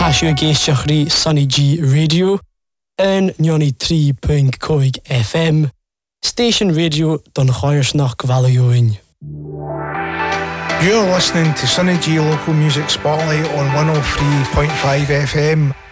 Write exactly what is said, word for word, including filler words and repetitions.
Tasio Geishiachri Sunny G Radio and ninety-three point five F M. Station Radio Don Choyersnach Gvalioin. You're listening to Sunny G Local Music Spotlight on one oh three point five F M.